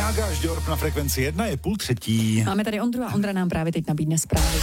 Jága až Diorp na frekvenci 1 je 2:30. Máme tady Ondru a Ondra nám právě teď nabídne zprávy.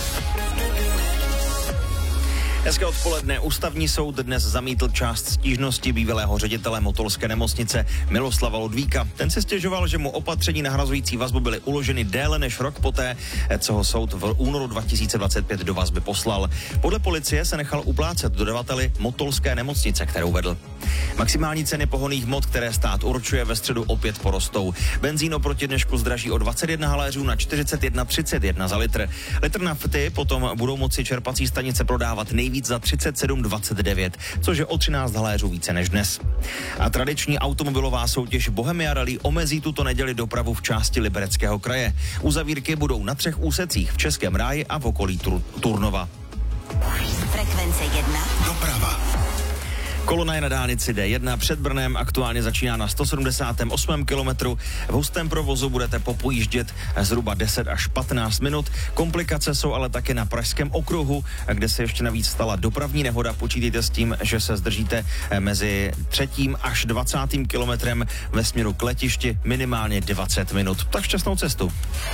Hezké odpoledne. Ústavní soud dnes zamítl část stížnosti bývalého ředitele motolské nemocnice Miloslava Ludvíka. Ten si stěžoval, že mu opatření nahrazující vazbu byly uloženy déle než rok poté, co ho soud v únoru 2025 do vazby poslal. Podle policie se nechal uplácet dodavateli motolské nemocnice, kterou vedl. Maximální ceny pohonných hmot, které stát určuje, ve středu opět porostou. Benzín oproti dnešku zdraží o 21 haléřů na 41,31 za litr. Litr nafty potom budou moci čerpací stanice prodávat nejvíc za 37,29, což je o 13 haléřů více než dnes. A tradiční automobilová soutěž Bohemia Rally omezí tuto neděli dopravu v části Libereckého kraje. Uzavírky budou na 3 úsecích v Českém Ráji a v okolí Turnova. Frekvence 1. Doprava. Kolona je na dálnici D1 před Brnem, aktuálně začíná na 178. kilometru. V hustém provozu budete popojíždět zhruba 10 až 15 minut. Komplikace jsou ale také na Pražském okruhu, kde se ještě navíc stala dopravní nehoda. Počítejte s tím, že se zdržíte mezi 3. až 20. kilometrem ve směru k letišti minimálně 20 minut. Tak šťastnou cestu.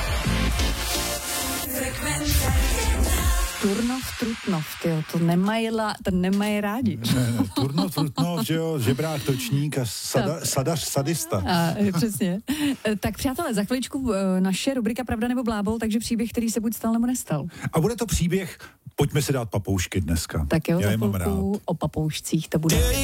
Turnov, Trutnov, tyjo, to nemají rádi. Turnov, Trutnov, že jo, žebrák, točník a sadař, sadista. Přesně. Tak přátelé, za chviličku naše rubrika Pravda nebo blábol, takže příběh, který se buď stal nebo nestal. A bude to příběh, pojďme si dát papoušky dneska. Tak jo, já je za mám rád. chvilku o papoušcích to bude.